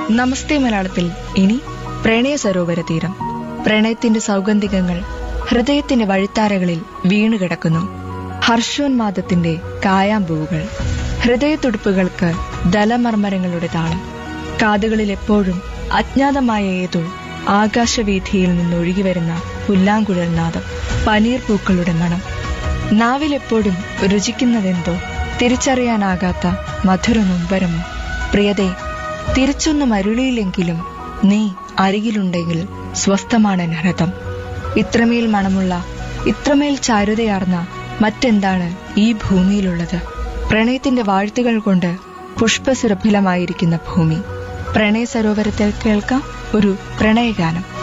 നമസ്തേ മലയാളത്തിൽ ഇനി പ്രണയ സരോവര തീരം. പ്രണയത്തിന്റെ സൗഗന്ധികങ്ങൾ ഹൃദയത്തിന്റെ വഴിത്താരകളിൽ വീണുകിടക്കുന്നു. ഹർഷോന്മാദത്തിന്റെ കായാമ്പൂവുകൾ, ഹൃദയത്തുടിപ്പുകൾക്ക് ദലമർമരങ്ങളുടെ താളം. കാതുകളിൽ എപ്പോഴും അജ്ഞാതമായ ഏതോ ആകാശവീഥിയിൽ നിന്നൊഴുകിവരുന്ന പുല്ലാങ്കുഴൽ നാദം, പനീർ പൂക്കളുടെ മണം. നാവിലെപ്പോഴും രുചിക്കുന്നതെന്തോ തിരിച്ചറിയാനാകാത്ത മധുര നൊമ്പരമോ. പ്രിയതേ, തിരിച്ചൊന്നും അരുളിയില്ലെങ്കിലും നീ അരികിലുണ്ടെങ്കിൽ സ്വസ്ഥമാണ് ഹൃദം. ഇത്രമേൽ മണമുള്ള, ഇത്രമേൽ ചാരുതയാർന്ന മറ്റെന്താണ് ഈ ഭൂമിയിലുള്ളത്? പ്രണയത്തിന്റെ വാഴ്ത്തുകൾ കൊണ്ട് പുഷ്പസുരഭിലമായിരിക്കുന്ന ഭൂമി. പ്രണയ സരോവരത്തിൽ കേൾക്കാം ഒരു പ്രണയഗാനം.